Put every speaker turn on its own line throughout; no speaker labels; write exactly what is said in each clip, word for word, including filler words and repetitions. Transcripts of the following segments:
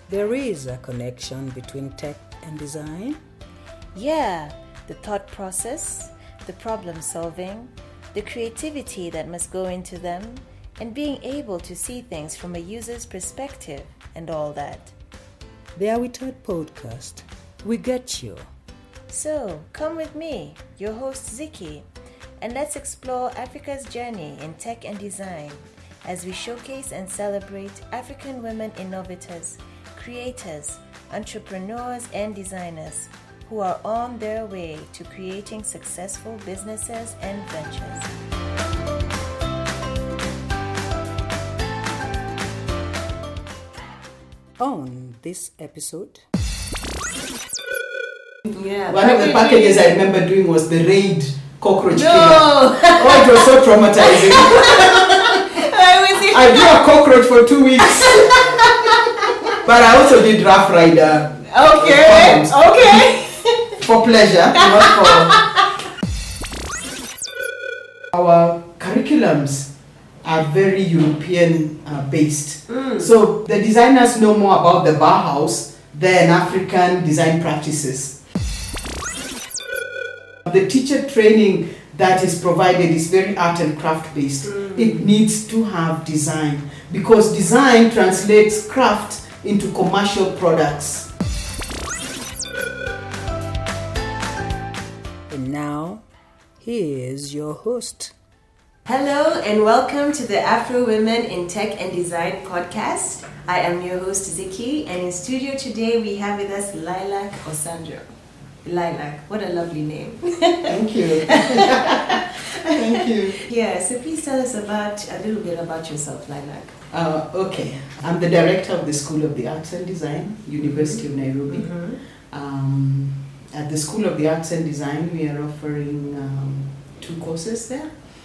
There is a connection between tech and design?
Yeah, the thought process, the problem solving, the creativity that must go into them, and being able to see things from a user's perspective and all that.
The Are We Taught podcast. We get you.
So, come with me, your host Ziki, and let's explore Africa's journey in tech and design as we showcase and celebrate African women innovators, creators, entrepreneurs, and designers who are on their way to creating successful businesses and ventures.
On this episode,
yeah, one of the packages I remember doing was the Raid cockroach
no.
killer. Oh, it was so traumatizing. I drew a cockroach for two weeks. But I also did Rough Rider.
Okay, okay.
For pleasure, not for... Our curriculums are very European uh, based. Mm. So the designers know more about the Bauhaus than African design practices. The teacher training that is provided is very art and craft based. Mm. It needs to have design because design translates craft into commercial products.
And now, here's your host.
Hello and welcome to the Afro Women in Tech and Design podcast. I am your host Ziki, and in studio today we have with us Lilac Osandro. Lilac, what a lovely name.
Thank you. Thank you.
Yeah, so please tell us about a little bit about yourself, Lilac.
Uh, okay, I'm the director of the School of the Arts and Design, University of Nairobi. Mm-hmm. Um, at the School of the Arts and Design, we are offering um, two courses there,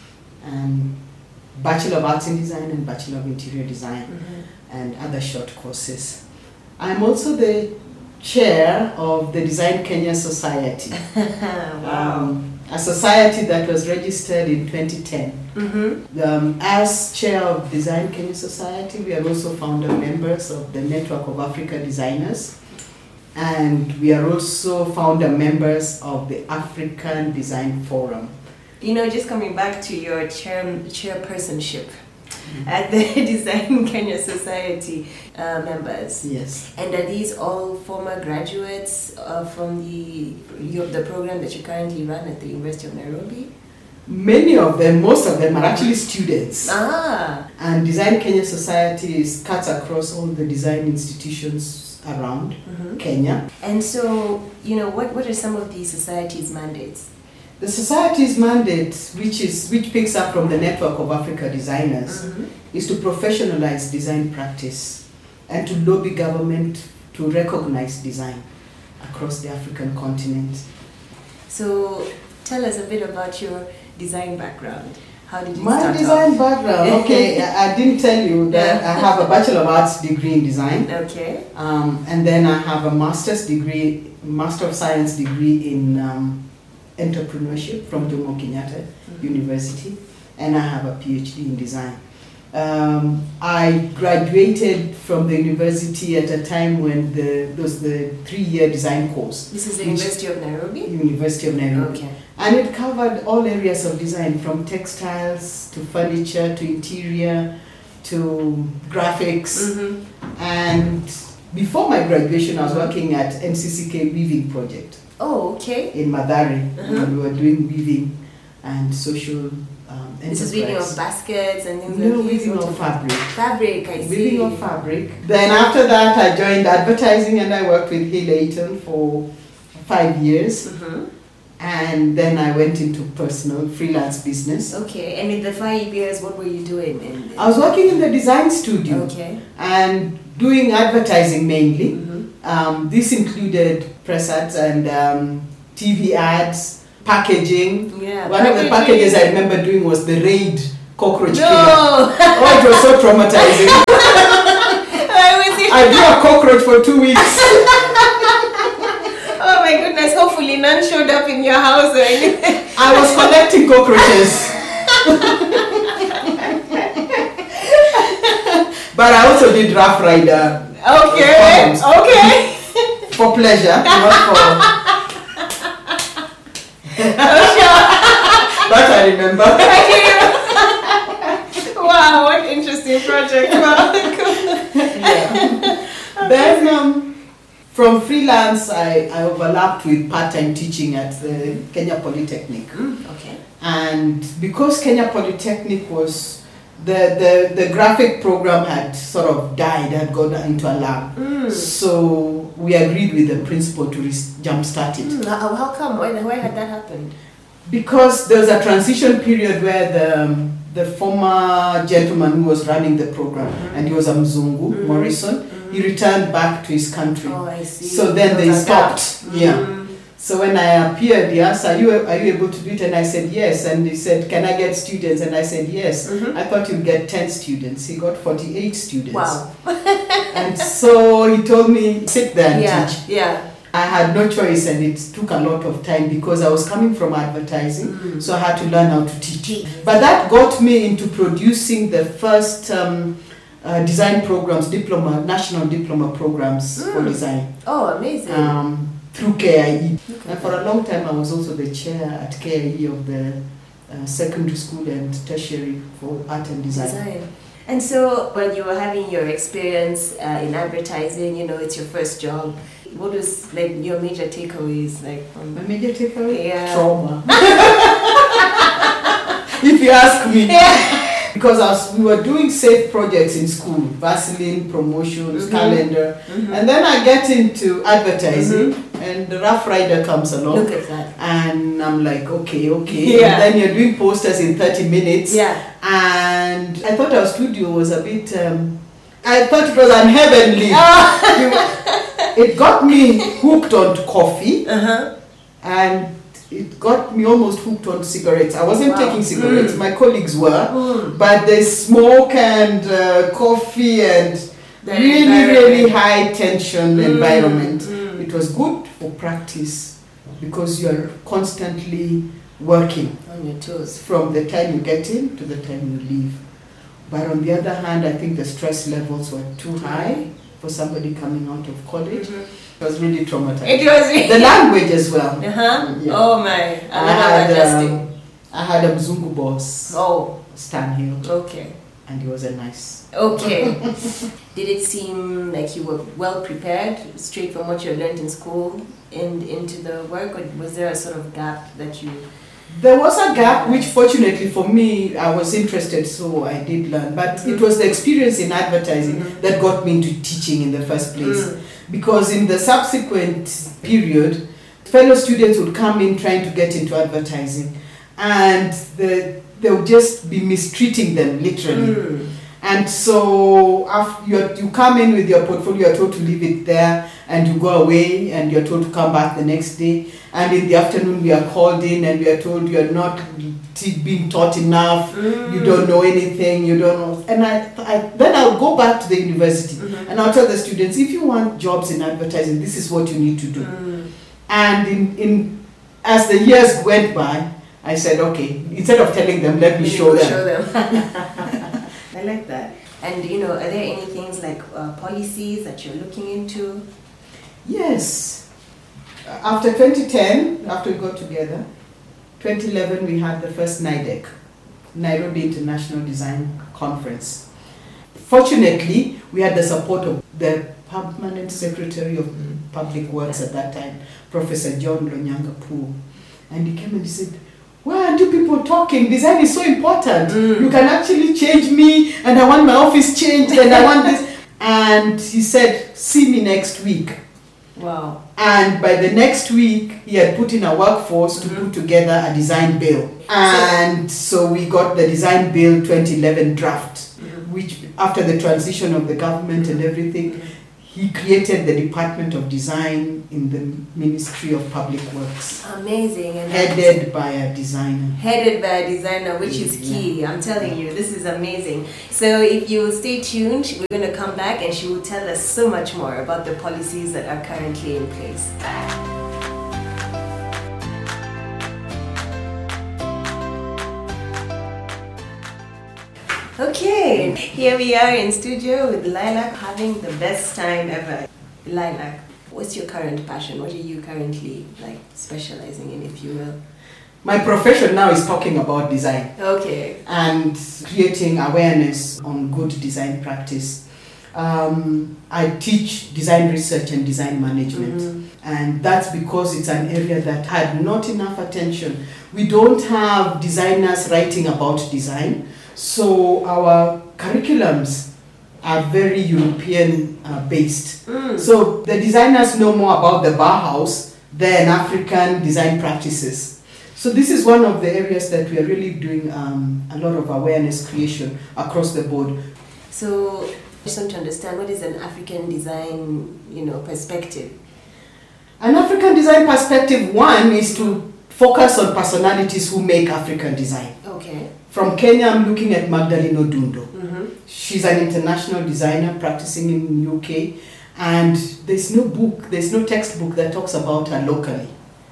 and Bachelor of Arts in Design and Bachelor of Interior Design, mm-hmm. and other short courses. I'm also the chair of the Design Kenya Society.
Wow.
Um, a society that was registered in twenty ten. Mm-hmm. Um, as chair of Design Kenya Society, we are also founder members of the Network of Africa Designers, and we are also founder members of the African Design Forum.
You know, just coming back to your chair chairpersonship mm-hmm. at the Design Kenya Society uh, members.
Yes.
And are these all former graduates uh, from the your, the program that you currently run at the University of Nairobi?
Many of them, most of them are actually students.
Ah.
And Design Kenya Society is cuts across all the design institutions around mm-hmm. Kenya.
And so, you know, what, what are some of these societies' mandates?
The society's mandate, which is which picks up from the Network of Africa Designers, mm-hmm. is to professionalize design practice and to lobby government to recognize design across the African continent.
So, tell us a bit about your design background. How did you
My
start
design
off?
background, okay, I, I didn't tell you that I have a Bachelor of Arts degree in design.
Okay.
Um, and then I have a Master's degree, Master of Science degree in um, entrepreneurship from Jomo Kenyatta mm-hmm. University, and I have a PhD in design. Um, I graduated from the university at a time when the there was the three-year design course.
This is the University of Nairobi?
University of Nairobi.
Okay.
And it covered all areas of design, from textiles to furniture to interior to graphics. Mm-hmm. And before my graduation, I was working at N C C K Weaving Project.
Oh, okay.
In Mathare,
uh-huh.
and we were doing weaving and social um,
This is weaving of baskets and things
no,
like
weaving of fabric.
Fabric, I see.
Weaving of fabric. Then after that, I joined advertising and I worked with Hill Layton for five years. Mm-hmm. And then I went into personal freelance business.
Okay, and in the five years, what were you doing? In
I was working in the design studio.
Okay.
And doing advertising mainly.
Mm-hmm.
Um, this included press ads and um, T V ads, packaging.
Yeah,
One packaging. of the packages I remember doing was the Raid cockroach
no.
killer. Oh, it was so traumatizing. I drew a cockroach for two weeks.
Oh my goodness, hopefully none showed up in your house or anything.
I was collecting cockroaches. But I also did Rough Rider.
Okay. Okay.
For pleasure, not for.
Oh, sure.
That I remember.
Wow, what interesting project. Wow, cool.
Yeah. Then um, from freelance, I, I overlapped with part-time teaching at the Kenya Polytechnic.
Mm, okay.
And because Kenya Polytechnic was, the, the, the graphic program had sort of died, had gone into a lab.
Mm.
So we agreed with the principal to re- jumpstart it.
Mm, how, how come? Why, why had that happened?
Because there was a transition period where the, um, the former gentleman who was running the program, mm-hmm. and he was a Mzungu, mm-hmm. Morrison, mm-hmm. he returned back to his country.
Oh, I see.
So then they stopped.
Mm-hmm.
Yeah. So when I appeared, he asked, are you, are you able to do it? And I said, yes. And he said, can I get students? And I said, yes.
Mm-hmm.
I thought you'd get ten students. He got forty-eight students.
Wow.
And so he told me, sit there and
yeah,
teach.
Yeah.
I had no choice, and it took a lot of time because I was coming from advertising, mm. so I had to learn how to teach. But that got me into producing the first um, uh, design programs, diploma, national diploma programs mm. for design.
Oh, amazing.
Um, through K I E. Okay. And for a long time I was also the chair at K I E of the uh, secondary school and tertiary for art and design. design.
And so when you were having your experience uh, in advertising, you know, it's your first job, what was like your major takeaways? Like from
my major takeaway?
Yeah.
Trauma. If you ask me. Yeah. Because as we were doing safe projects in school, Vaseline, promotions, mm-hmm. calendar, mm-hmm. and then I get into advertising, mm-hmm. and the Rough Rider comes along.
Look at that.
And I'm like, okay, okay.
Yeah.
And then you're doing posters in thirty minutes.
Yeah.
And I thought our studio was a bit, um, I thought it was unheavenly.
Oh.
It got me hooked on coffee,
uh-huh.
and it got me almost hooked on cigarettes. I wasn't wow. taking cigarettes, mm. my colleagues were, mm. but the smoke and uh, coffee and that really, really high tension mm. environment. Mm. It was good for practice because you're constantly working
on your toes
from the time you get in to the time you leave. But on the other hand, I think the stress levels were too high for somebody coming out of college. Mm-hmm. It was really traumatizing.
It was really
the language as well.
Uh-huh. Yeah. Oh my!
I, I had adjusting. Um, I had a Mzungu boss.
Oh,
Stan Hill.
Okay.
And he was a nice.
Okay. Did it seem like you were well prepared, straight from what you learned in school, and into the work, or was there a sort of gap that you?
There was a gap, which fortunately for me, I was interested, so I did learn. But mm-hmm. it was the experience in advertising mm-hmm. that got me into teaching in the first place. Mm. Because in the subsequent period, fellow students would come in trying to get into advertising, and the, they would just be mistreating them, literally. Mm. And so after you you come in with your portfolio, you're told to leave it there, and you go away, and you're told to come back the next day. And in the afternoon, we are called in, and we are told you're not t- being taught enough, mm. you don't know anything, you don't know. And I, I then I'll go back to the university, mm-hmm. and I'll tell the students, if you want jobs in advertising, this is what you need to do. Mm. And in, in as the years went by, I said, okay, instead of telling them, let me show them.
Show them. I like that. And, you know, are there any things like uh, policies that you're looking into?
Yes. After twenty ten, after we got together, twenty eleven we had the first NIDEC, Nairobi International Design Conference. Fortunately, we had the support of the Permanent Secretary of Public Works at that time, Professor John Lonyanga Poo. And he came and he said, why aren't you people talking? Design is so important. Mm. You can actually change me, and I want my office changed, and I want this. And he said, see me next week.
Wow.
And by the next week, he had put in a workforce to mm-hmm. put together a design bill. And so, so we got the design bill twenty eleven draft, mm-hmm. which after the transition of the government and everything, mm-hmm. he created the Department of Design in the Ministry of Public Works.
Amazing. And
headed by a designer.
Headed by a designer, which is key. Yeah. I'm telling you, this is amazing. So if you stay tuned, we're going to come back and she will tell us so much more about the policies that are currently in place. Okay, here we are in studio with Lilac, having the best time ever. Lilac, what's your current passion? What are you currently like specializing in, if you will?
My profession now is talking about design.
Okay.
And creating awareness on good design practice. Um, I teach design research and design management. Mm-hmm. And that's because it's an area that had not enough attention. We don't have designers writing about design. So our curriculums are very European uh, based. Mm. So the designers know more about the Bauhaus than African design practices. So this is one of the areas that we are really doing um, a lot of awareness creation across the board.
So I just want to understand, what is an African design, you know, perspective?
An African design perspective, one, is to focus on personalities who make African design.
Okay.
From Kenya, I'm looking at Magdalene Odundo.
Mm-hmm.
She's an international designer practicing in the U K, and there's no book, there's no textbook that talks about her locally.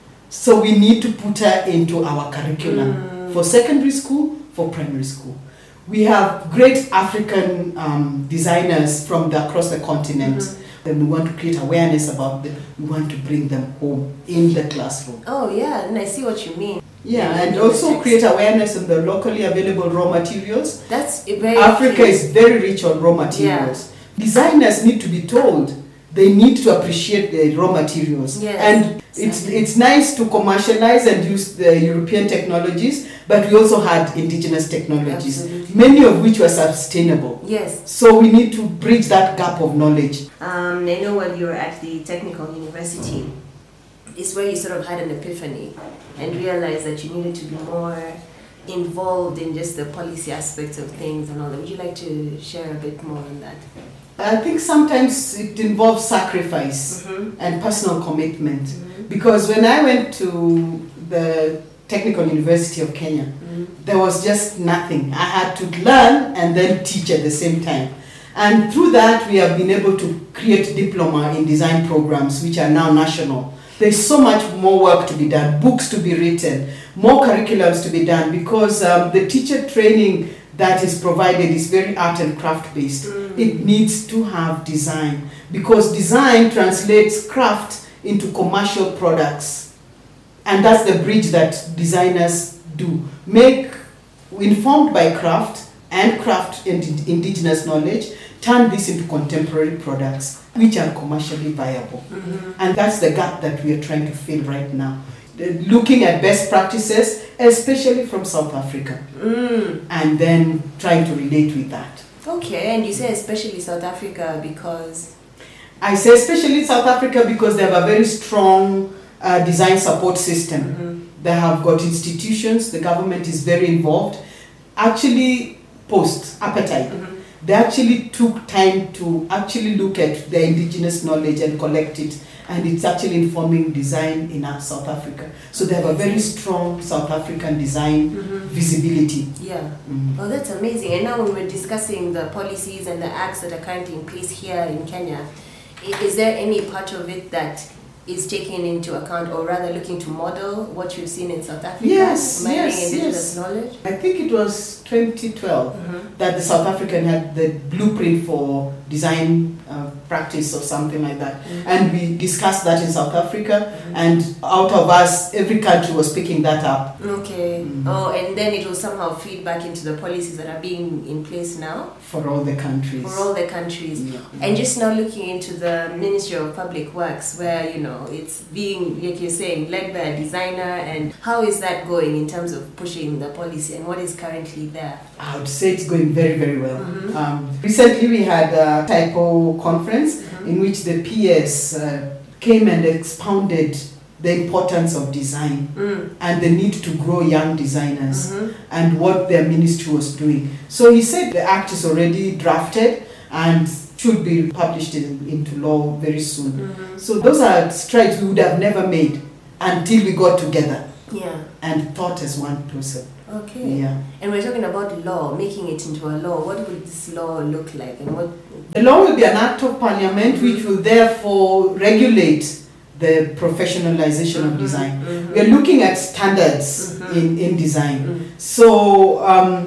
So we need to put her into our curriculum mm. for secondary school, for primary school. We have great African um, designers from the, across the continent. Mm-hmm. Then we want to create awareness about them. We want to bring them home in the classroom.
Oh yeah, and I see what you mean.
Yeah, and also create awareness on the locally available raw materials.
That's very
Africa
clear.
is very rich on raw materials. Yeah. Designers need to be told they need to appreciate the raw materials.
Yes.
And it's it's nice to commercialize and use the European technologies, but we also had indigenous technologies, Absolutely. Many of which were sustainable.
Yes.
So we need to bridge that gap of knowledge.
Um, I know when you were at the Technical University, it's where you sort of had an epiphany and realized that you needed to be more involved in just the policy aspects of things and all that. Would you like to share a bit more on that?
I think sometimes it involves sacrifice mm-hmm. and personal commitment. Mm-hmm. Because when I went to the Technical University of Kenya, mm-hmm. there was just nothing. I had to learn and then teach at the same time. And through that, we have been able to create diploma in design programs, which are now national. There's so much more work to be done, books to be written, more curriculums to be done, because um, the teacher training that is provided is very art and craft based. Mm. It needs to have design, because design translates craft into commercial products. And that's the bridge that designers do. Make, informed by craft and craft and indigenous knowledge, turn this into contemporary products which are commercially viable. Mm-hmm. And that's the gap that we are trying to fill right now. Looking at best practices, especially from South Africa, mm. and then trying to relate with that.
Okay, and you say especially South Africa because?
I say especially South Africa because they have a very strong uh, design support system. Mm-hmm. They have got institutions, the government is very involved. Actually, post appetite. Mm-hmm. They actually took time to actually look at the indigenous knowledge and collect it, and it's actually informing design in South Africa. So they have a very strong South African design mm-hmm. visibility.
Yeah. Mm-hmm. Oh, that's amazing. And now when we're discussing the policies and the acts that are currently in place here in Kenya, is there any part of it that is taken into account, or rather looking to model what you've seen in South Africa?
Yes,
Mining
yes,
indigenous
yes.
knowledge?
I think it was twenty twelve mm-hmm. that the South African had the blueprint for design uh, practice or something like that. Mm-hmm. And we discussed that in South Africa, mm-hmm. and out of us, every country was picking that up.
Okay. Mm-hmm. Oh, and then it will somehow feed back into the policies that are being in place now?
For all the countries.
For all the countries.
Yeah.
And just now looking into the Ministry of Public Works, where, you know, it's being, like you're saying, led by a designer, and how is that going in terms of pushing the policy, and what is currently there?
I would say it's going very, very well.
Mm-hmm.
Um, recently we had a typo conference mm-hmm. in which the P S uh, came and expounded the importance of design mm. and the need to grow young designers mm-hmm. and what their ministry was doing. So he said the act is already drafted and should be published in, into law very soon. Mm-hmm. So those are strides we would have never made until we got together
yeah.
and thought as one person.
Okay.
Yeah.
And we're talking about law, making it into a law. What would this law look like? And what?
The law will be an act of parliament mm-hmm. which will therefore regulate the professionalization mm-hmm. of design. Mm-hmm. We are looking at standards mm-hmm. in, in design. Mm-hmm. So um,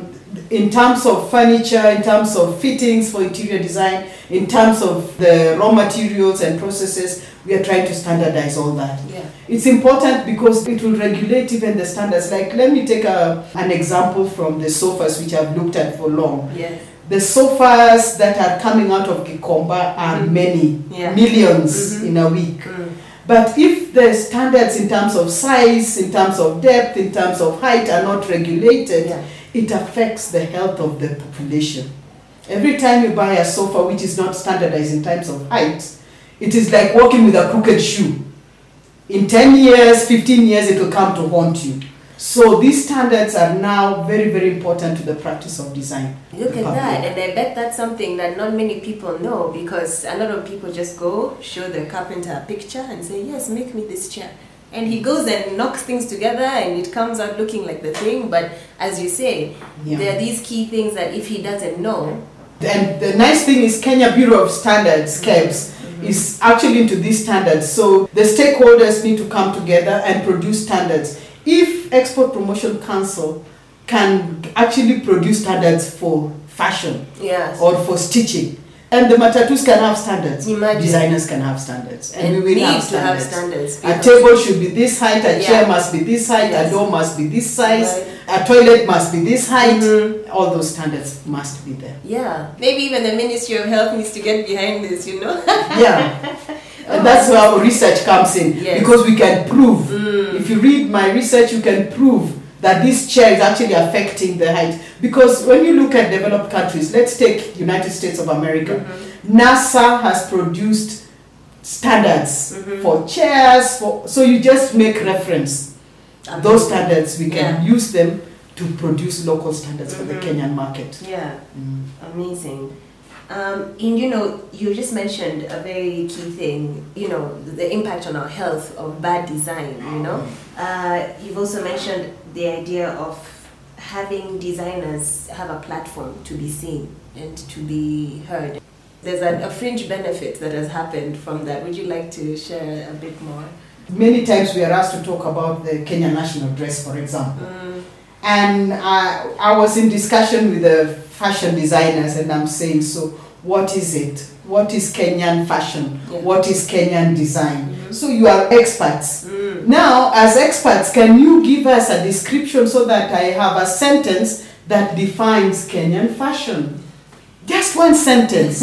in terms of furniture, in terms of fittings for interior design, in terms of the raw materials and processes, we are trying to standardize all that.
Yeah.
It's important because it will regulate even the standards. Like, let me take a, an example from the sofas, which I've looked at for long.
Yes.
The sofas that are coming out of Gikomba are mm-hmm. many, yeah. millions mm-hmm. in a week. Mm. But if the standards in terms of size, in terms of depth, in terms of height are not regulated, yeah. it affects the health of the population. Every time you buy a sofa which is not standardized in terms of height, it is like walking with a crooked shoe. In ten years, fifteen years, it will come to haunt you. So these standards are now very, very important to the practice of design.
Look at that, and I bet that's something that not many people know, because a lot of people just go, show the carpenter a picture and say, yes, make me this chair. And he goes and knocks things together and it comes out looking like the thing. But as you say, yeah. there are these key things that if he doesn't know.
And the nice thing is Kenya Bureau of Standards, K E B S, mm-hmm. is actually into these standards. So the stakeholders need to come together and produce standards. If Export Promotion Council can actually produce standards for fashion
yes.
or for stitching, and the matatus can have standards,
Imagine.
designers can have standards, and,
and
we will have
standards.
standards.
To have
standards. A table should be this height, a
yeah.
chair must be this height, yes. a door must be this size, right. a toilet must be this height. Mm-hmm. All those standards must be there.
Yeah, maybe even the Ministry of Health needs to get behind this, you know?
yeah. And that's where our research comes in, yes. because we can prove. Mm. If you read my research, you can prove that this chair is actually affecting the height. Because when you look at developed countries, let's take United States of America, mm-hmm. NASA has produced standards mm-hmm. for chairs, for so you just make reference. Absolutely. Those standards, we can yeah. use them to produce local standards mm-hmm. for the Kenyan market.
Yeah, mm. Amazing. Um, and you know, you just mentioned a very key thing, you know, the impact on our health of bad design, you know. Uh, you've also mentioned the idea of having designers have a platform to be seen and to be heard. There's a, a fringe benefit that has happened from that. Would you like to share a bit more?
Many times we are asked to talk about the Kenya national dress, for example. Mm. And I, I was in discussion with the fashion designers, and I'm saying, so what is it? What is Kenyan fashion? Yeah. What is Kenyan design? Mm-hmm. So you are experts. Mm. Now, as experts, can you give us a description so that I have a sentence that defines Kenyan fashion? Just one sentence.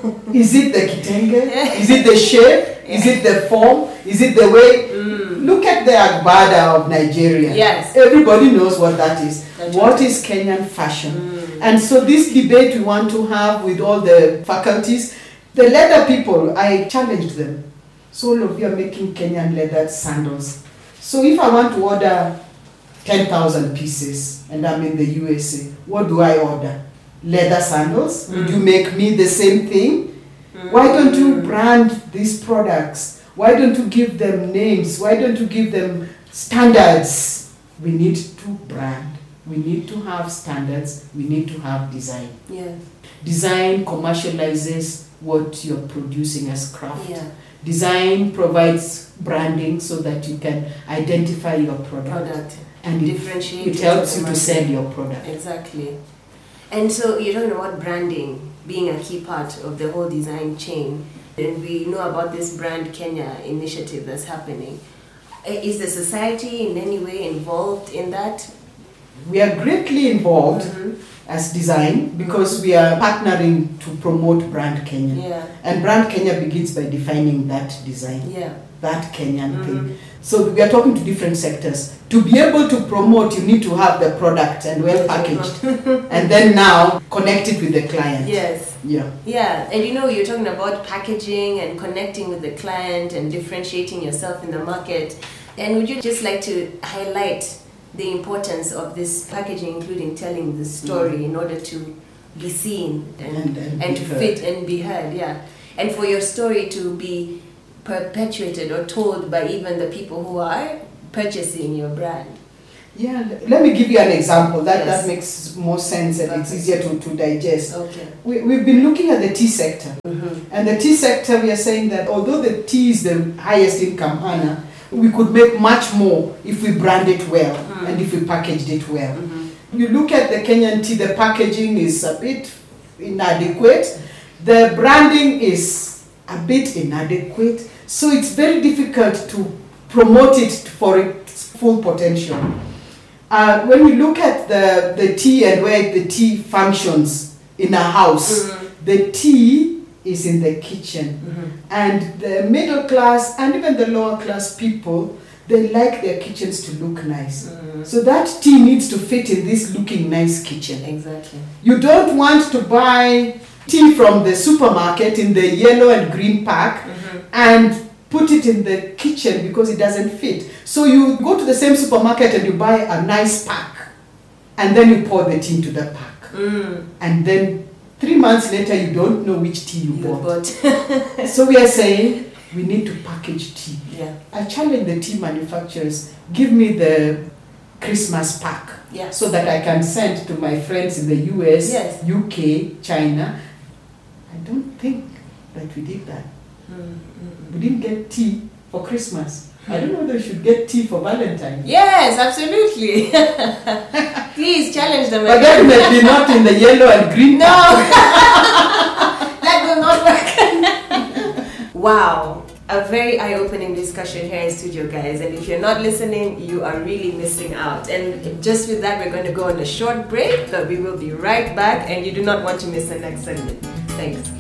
Is it the kitenge? Is it the shape? Is it the form? Is it the way? Mm. Look at the Agbada of Nigeria.
Yes.
Everybody knows what that is.
That's
what
right.
is Kenyan fashion? Mm. And so this debate we want to have with all the faculties, the leather people, I challenged them. So all of you are making Kenyan leather sandals. So if I want to order ten thousand pieces and I'm in the U S A, what do I order? Leather sandals? Mm. Would you make me the same thing? Mm. Why don't you brand these products? Why don't you give them names? Why don't you give them standards? We need to brand. We need to have standards. We need to have design.
Yeah.
Design commercializes what you're producing as craft.
Yeah.
Design provides branding so that you can identify your product.
product.
And
differentiate
it, it helps you to sell your product.
Exactly. And so you're talking about branding being a key part of the whole design chain. And we know about this Brand Kenya initiative that's happening. Is the society in any way involved in that?
We are greatly involved mm-hmm. as design because mm-hmm. we are partnering to promote Brand Kenya.
Yeah. And
Brand Kenya begins by defining that design,
yeah.
that Kenyan mm-hmm. thing. So we are talking to different sectors. To be able to promote, you need to have the product and well packaged. And then now connect it with the client.
Yes.
Yeah.
Yeah. And you know, you're talking about packaging and connecting with the client and differentiating yourself in the market. And would you just like to highlight the importance of this packaging, including telling the story mm. in order to be seen and, and, and, and to heard. fit and be heard, yeah. And for your story to be perpetuated or told by even the people who are purchasing your brand.
Yeah, let me give you an example. That,
yes.
that makes more sense and okay. it's easier to, to digest.
Okay.
We, we've been looking at the tea sector.
Mm-hmm.
And the tea sector, we are saying that although the tea is the highest income earner, we could make much more if we brand it well mm. and if we packaged it well.
Mm-hmm.
You look at the Kenyan tea, the packaging is a bit inadequate. The branding is a bit inadequate. So it's very difficult to promote it for its full potential. Uh, when we look at the, the tea and where the tea functions in a house, mm-hmm. the tea is in the kitchen. Mm-hmm. And the middle class and even the lower class people, they like their kitchens to look nice. Mm-hmm. So that tea needs to fit in this looking nice kitchen.
Exactly.
You don't want to buy tea from the supermarket in the yellow and green pack mm-hmm. and put it in the kitchen because it doesn't fit. So you go to the same supermarket and you buy a nice pack and then you pour the tea into the pack. Mm. And then three months later you don't know which tea you, you bought. bought. So we are saying we need to package tea.
Yeah.
I challenge the tea manufacturers, give me the Christmas pack
yes.
so that I can send to my friends in the U S,
yes.
U K, China. I don't think that we did that. Mm-hmm. We didn't get tea for Christmas. Mm-hmm. I don't know whether we should get tea for Valentine's.
Yes, absolutely. Please challenge them.
But definitely not in the yellow and green.
No. That will not work. Wow. A very eye-opening discussion here in studio, guys. And if you're not listening, you are really missing out. And just with that, we're going to go on a short break, but we will be right back. And you do not want to miss the next segment. Thanks.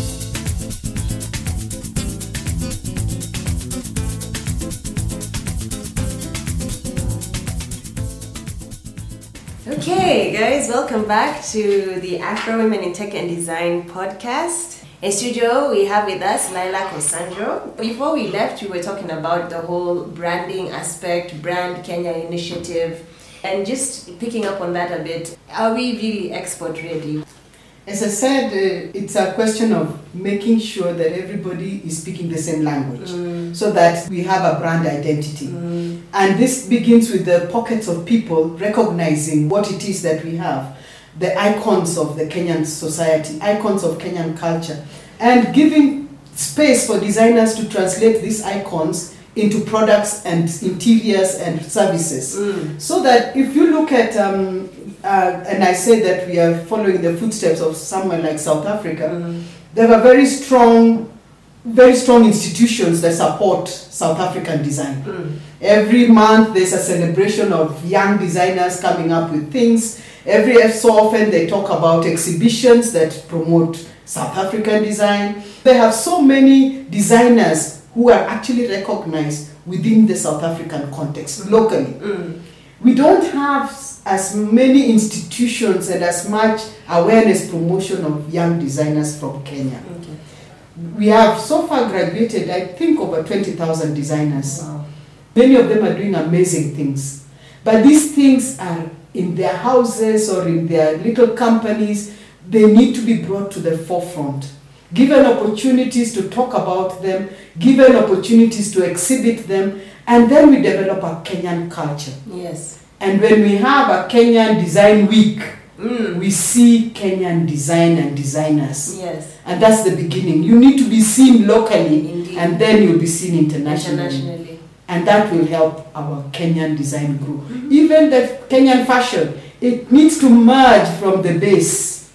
Okay, guys, welcome back to the Afro Women in Tech and Design podcast. In studio, we have with us Laila Kosandro. Before we left, we were talking about the whole branding aspect, Brand Kenya initiative, and just picking up on that a bit. Are we really export ready?
As I said, uh, it's a question of making sure that everybody is speaking the same language mm. so that we have a brand identity. Mm. And this begins with the pockets of people recognizing what it is that we have, the icons of the Kenyan society, icons of Kenyan culture, and giving space for designers to translate these icons into products and interiors and services. Mm. So that if you look at um, Uh, and I say that we are following the footsteps of somewhere like South Africa. Mm. There are very strong, very strong institutions that support South African design. Mm. Every month there's a celebration of young designers coming up with things. Every so often they talk about exhibitions that promote South African design. They have so many designers who are actually recognized within the South African context, locally. Mm. We don't have as many institutions and as much awareness promotion of young designers from Kenya. Okay. We have so far graduated, I think, over twenty thousand designers. Wow. Many of them are doing amazing things. But these things are in their houses or in their little companies. They need to be brought to the forefront. Given opportunities to talk about them, given opportunities to exhibit them, and then we develop a Kenyan culture.
Yes.
And when we have a Kenyan Design Week, mm. we see Kenyan design and designers.
Yes.
And that's the beginning. You need to be seen locally,
Indeed.
And then you'll be seen internationally.
Internationally.
And that will help our Kenyan design grow. Mm-hmm. Even the Kenyan fashion, it needs to merge from the base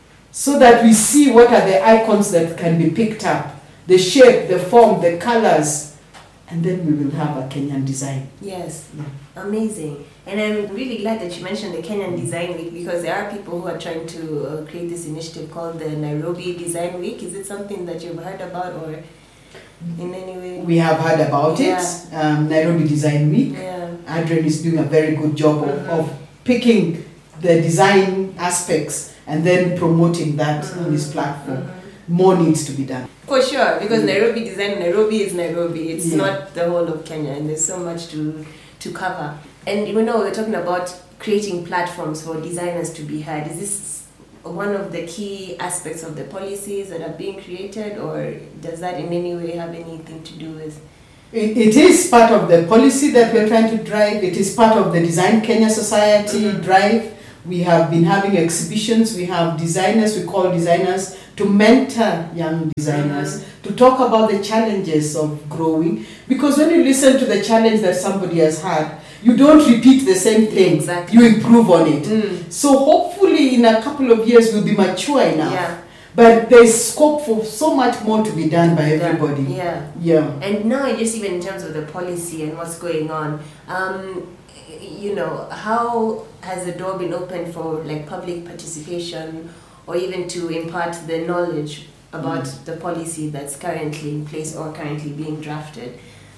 so that we see what are the icons that can be picked up, the shape, the form, the colors, and then we will have a Kenyan design.
Yes, yeah. Amazing. And I'm really glad that you mentioned the Kenyan Design Week, because there are people who are trying to uh, create this initiative called the Nairobi Design Week. Is it something that you've heard about or in any way?
We have heard about yeah. it, um, Nairobi Design Week.
Yeah.
Adrian is doing a very good job of, mm-hmm. of picking the design aspects and then promoting that mm-hmm. on his platform. Mm-hmm. More needs to be done.
For sure, because mm-hmm. Nairobi Design, Nairobi is Nairobi. It's yeah. not the whole of Kenya, and there's so much to, to cover. And you know, we're talking about creating platforms for designers to be heard. Is this one of the key aspects of the policies that are being created, or does that in any way have anything to do with?
It, it is part of the policy that we're trying to drive. It is part of the Design Kenya Society mm-hmm. drive. We have been having exhibitions. We have designers, we call designers, to mentor young designers, mm-hmm. to talk about the challenges of growing. Because when you listen to the challenge that somebody has had, you don't repeat the same thing.
Exactly.
You improve on it.
Mm.
So hopefully in a couple of years we'll be mature enough.
Yeah.
But there's scope for so much more to be done by everybody.
Yeah.
Yeah.
And now, just even in terms of the policy and what's going on, um, you know, how has the door been opened for like public participation, or even to impart the knowledge about mm. the policy that's currently in place or currently being drafted?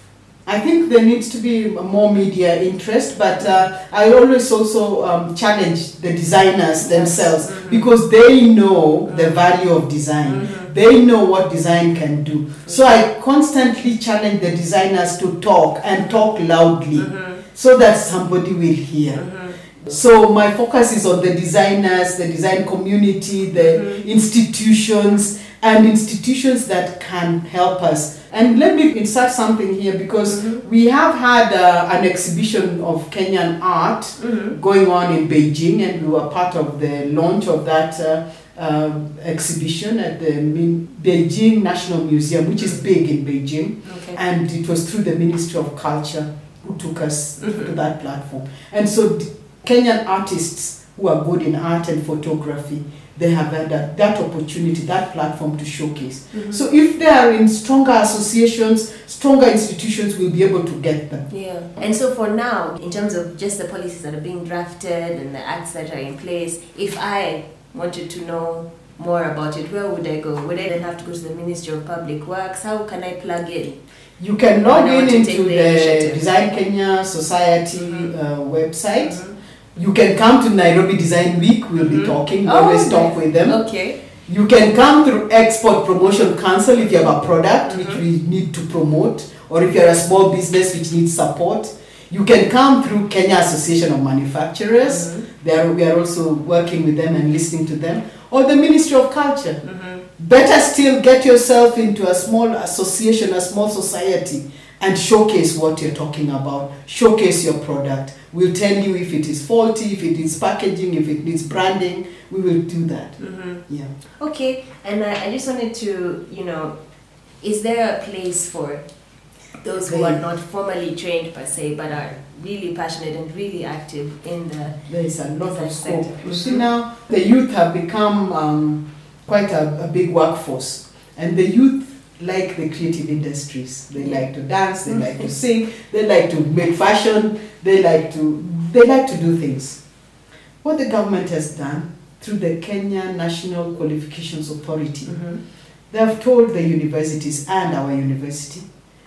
I think there needs to be more media interest, but uh, I always also um, challenge the designers themselves, mm-hmm. because they know mm-hmm. the value of design. Mm-hmm. They know what design can do. Mm-hmm. So I constantly challenge the designers to talk and talk loudly, mm-hmm. so that somebody will hear. Mm-hmm. So my focus is on the designers, the design community, the mm-hmm. institutions, and institutions that can help us. And let me insert something here, because mm-hmm. we have had uh, an exhibition of Kenyan art mm-hmm. going on in Beijing, and we were part of the launch of that uh, uh, exhibition at the Min- Beijing National Museum, which is big in Beijing. Okay. And it was through the Ministry of Culture who took us mm-hmm. to that platform. And so Kenyan artists who are good in art and photography, they have had that, that opportunity, that platform to showcase. Mm-hmm. So if they are in stronger associations, stronger institutions will be able to get them.
Yeah. And so for now, in terms of just the policies that are being drafted and the acts that are in place, if I wanted to know more about it, where would I go? Would I then have to go to the Ministry of Public Works? How can I plug in?
You can log in into the,
the
Design Kenya Society mm-hmm. uh, website. Mm-hmm. You can come to Nairobi Design Week, we'll mm-hmm. be talking, we oh, always okay. talk with them.
Okay.
You can come through Export Promotion Council if you have a product mm-hmm. which we need to promote, or if you're a small business which needs support. You can come through Kenya Association of Manufacturers, mm-hmm. there we are also working with them and listening to them, or the Ministry of Culture. Mm-hmm. Better still, get yourself into a small association, a small society, and showcase what you're talking about. Showcase your product. We'll tell you if it is faulty, if it is packaging, if it needs branding. We will do that. Mm-hmm. Yeah.
Okay, and I, I just wanted to, you know, is there a place for those who are not formally trained per se, but are really passionate and really active in the
There is a lot of scope.
Sector.
You see now, the youth have become um, quite a, a big workforce, and the youth like the creative industries. They yeah. like to dance, they like to sing, they like to make fashion, they like to they like to do things. What the government has done through the Kenya National Qualifications Authority, mm-hmm. they have told the universities and our university,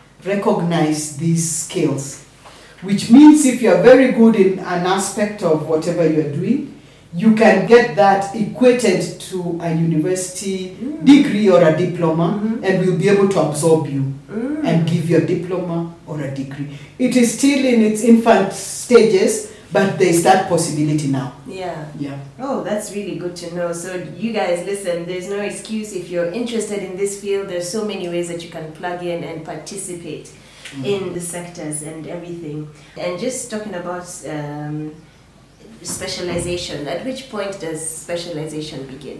recognize these skills, which means if you are very good in an aspect of whatever you are doing, you can get that equated to a university mm. degree or a diploma, mm-hmm. and we'll be able to absorb you mm. and give you a diploma or a degree. It is still in its infant stages, but there is that possibility now.
Yeah.
Yeah.
Oh, that's really good to know. So you guys, listen, there's no excuse if you're interested in this field. There's so many ways that you can plug in and participate mm. in the sectors and everything. And just talking about um, specialization, at which point does specialization begin?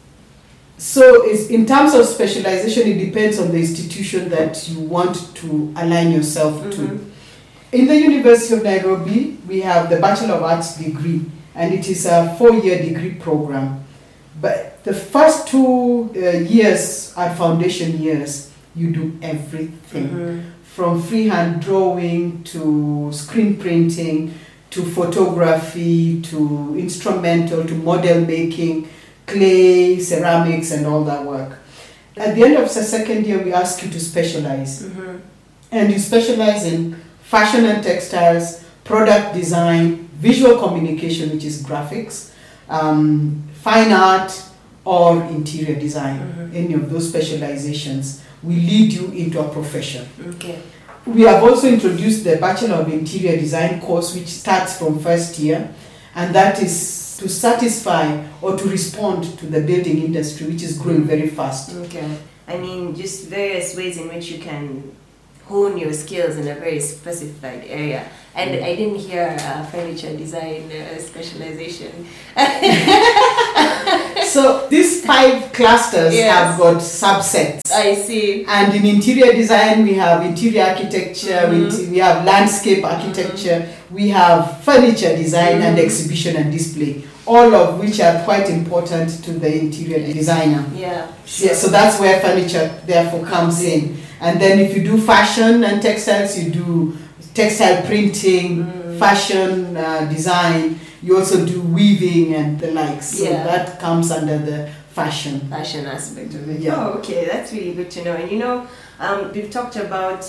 So it's, in terms of specialization, it depends on the institution that you want to align yourself mm-hmm. to. In the University of Nairobi, we have the Bachelor of Arts degree, and it is a four-year degree program. But the first two uh, years are foundation years. You do everything, mm-hmm. from freehand drawing to screen printing, to photography, to instrumental, to model making, clay, ceramics, and all that work. At the end of the second year, we ask you to specialize. Mm-hmm. And you specialize in fashion and textiles, product design, visual communication, which is graphics, um, fine art, or interior design. Mm-hmm. Any of those specializations will lead you into a profession.
Okay.
We have also introduced the Bachelor of Interior Design course, which starts from first year, and that is to satisfy or to respond to the building industry, which is growing very fast.
Okay. I mean, just various ways in which you can hone your skills in a very specified area. And I didn't hear uh, furniture design uh, specialization.
So these five clusters
Yes.
have got subsets.
I see.
And in interior design, we have interior architecture, we
Mhm.
we have landscape architecture, we have furniture design and
Mhm.
exhibition and display, all of which are quite important to the interior designer.
Yeah.
Yeah, so that's where furniture therefore comes in. And then if you do fashion and textiles, you do textile printing,
Mm.
fashion uh, design, you also do weaving and the likes. So
Yeah.
that comes under the fashion.
Fashion aspect of it.
Yeah.
Oh, okay, that's really good to know. And you know, um, we've talked about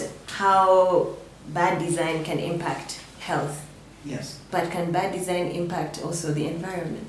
how bad design can impact health,
Yes.
but can bad design impact also the environment?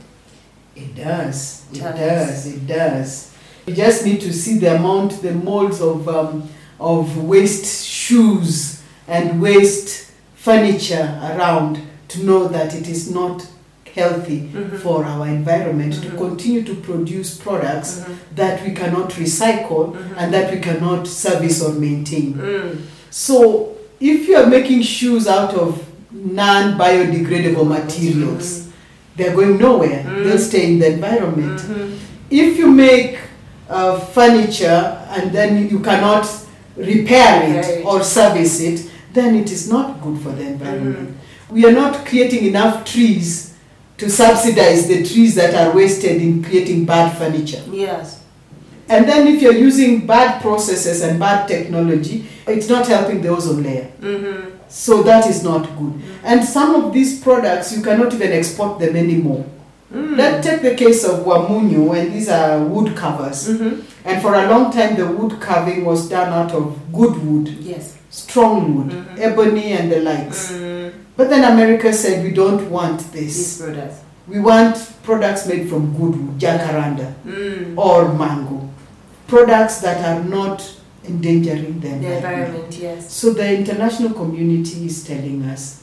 It does. It
Tell us.
does. It does. You just need to see the amount, the molds of um, of waste shoes and waste furniture around to know that it is not healthy
Mhm.
for our environment
Mhm.
to continue to produce products
Mhm.
that we cannot recycle
Mhm.
and that we cannot service or maintain.
Mm.
So if you are making shoes out of non-biodegradable materials, they're going nowhere.
Mm.
They'll stay in the environment.
Mhm.
If you make uh, furniture and then you cannot repair it
Right.
or service it, then it is not good for the environment.
Mm-hmm.
We are not creating enough trees to subsidize the trees that are wasted in creating bad furniture.
Yes.
And then if you're using bad processes and bad technology, it's not helping the ozone layer.
Mm-hmm.
So that is not good. And some of these products, you cannot even export them anymore.
Mm.
Let's take the case of Wamunyu, and these are wood covers.
Mm-hmm.
And for a long time, the wood carving was done out of good wood,
Yes.
strong wood,
Mhm.
ebony and the likes.
Mm.
But then America said, we don't want
These
this.
products.
We want products made from good wood, jacaranda
Mm.
or mango. Products that are not endangering the
The
environment.
environment, yes.
So the international community is telling us,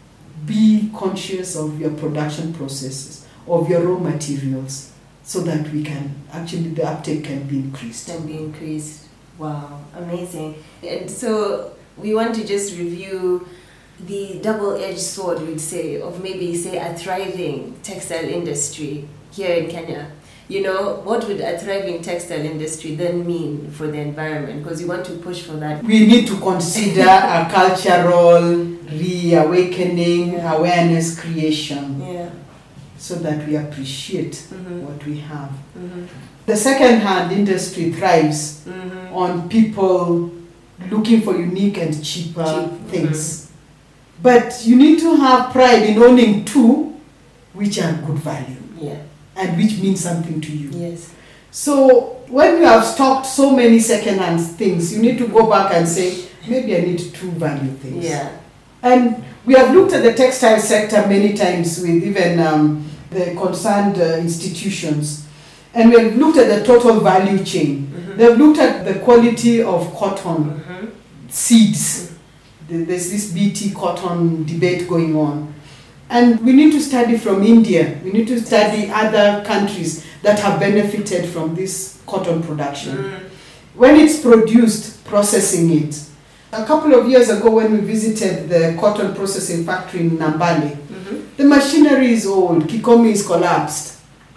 be conscious of your production processes, of your raw materials, so that we can, actually the uptake can be increased.
Can be increased. Wow, amazing. And so we want to just review the double-edged sword, we'd say, of maybe say a thriving textile industry here in Kenya. You know, what would a thriving textile industry then mean for the environment? Because you want to push for that.
We need to consider a cultural reawakening,
Yeah.
awareness creation,
Yeah.
so that we appreciate
Mm-hmm.
what we have.
Mm-hmm.
The second-hand industry thrives
Mm-hmm.
on people looking for unique and cheaper
Cheap,
things. But you need to have pride in owning two which are good value
Yeah.
and which mean something to you.
Yes.
So when you have stocked so many second-hand things, you need to go back and say, maybe I need two value things.
Yeah.
And we have looked at the textile sector many times with even um, the concerned uh, institutions. And we have looked at the total value chain.
Mm-hmm.
They've looked at the quality of cotton
Mm-hmm.
seeds. There- There's this B T cotton debate going on. And we need to study from India. We need to study other countries that have benefited from this cotton production.
Mm.
When it's produced, processing it. A couple of years ago when we visited the cotton processing factory in Nambale,
Mm-hmm.
the machinery is old, Kikomi is collapsed,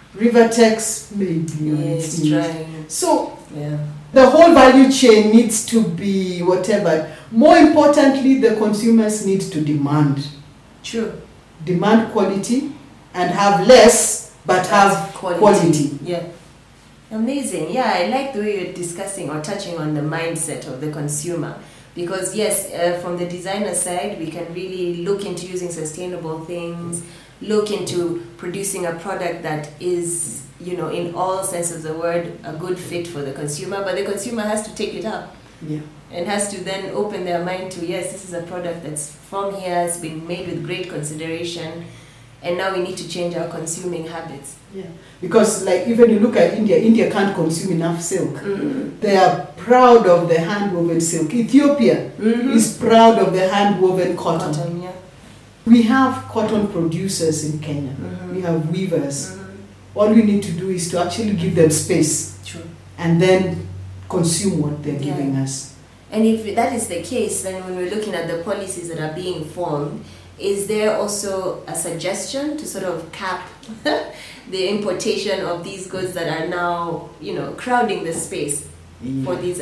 Rivertex maybe. on
Yeah,
its
it's
knees.
trying.
So
Yeah.
the whole value chain needs to be whatever. More importantly, the consumers need to demand.
True.
Demand quality and have less but have quality.
Yeah. Amazing. Yeah, I like the way you're discussing or touching on the mindset of the consumer. Because yes, uh, from the designer side, we can really look into using sustainable things, look into producing a product that is, you know, in all sense of the word, a good fit for the consumer. But the consumer has to take it up
Yeah.
and has to then open their mind to, yes, this is a product that's from here, it's been made with great consideration, and now we need to change our consuming habits.
Yeah. Because like even you look at India, India can't consume enough silk.
Mm-hmm.
They are proud of the hand-woven silk. Ethiopia
Mm-hmm.
is proud of the hand-woven cotton.
Cotton, yeah.
We have cotton producers in Kenya.
Mhm.
We have weavers.
Mhm.
All we need to do is to actually give them space
True.
and then consume what they're
Yeah.
giving us.
And if that is the case, then when we're looking at the policies that are being formed, is there also a suggestion to sort of cap the importation of these goods that are now, you know, crowding the space
Yeah.
for these